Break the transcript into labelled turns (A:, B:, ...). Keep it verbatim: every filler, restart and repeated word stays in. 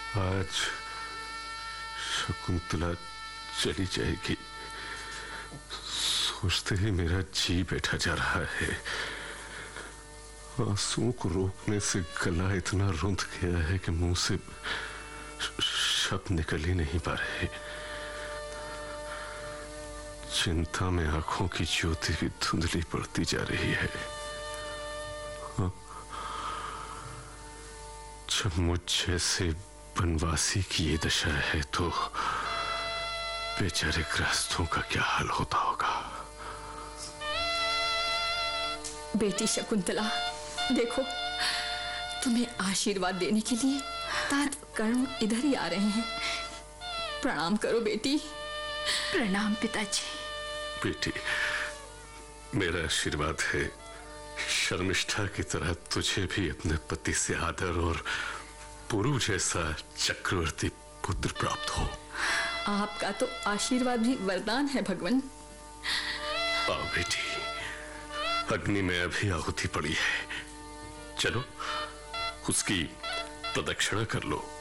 A: आज शकुंतला चली जाएगी, सोचते ही मेरा जी बैठा जा रहा है। आंसुओं को रोकने से गला इतना रुंध गया है कि मुंह से शब्द निकल ही नहीं पा रहे। चिंता में आंखों की ज्योति भी धुंधली पड़ती जा रही है। हाँ? जब मुझ जैसे वनवासी की ये दशा है तो बेचारे गृहस्थों का क्या हाल होता होगा।
B: बेटी शकुंतला, देखो तुम्हें आशीर्वाद देने के लिए तात कर्ण इधर ही आ रहे हैं। प्रणाम करो बेटी।
C: प्रणाम पिताजी।
A: बेटी, मेरा आशीर्वाद है शर्मिष्ठा की तरह तुझे भी अपने पति से आदर और पुरु जैसा चक्रवर्ती पुत्र प्राप्त हो।
B: आपका तो आशीर्वाद भी वरदान है भगवान।
A: आओ बेटी, अग्नि में अभी आहुति पड़ी है, चलो उसकी प्रदक्षिणा कर लो।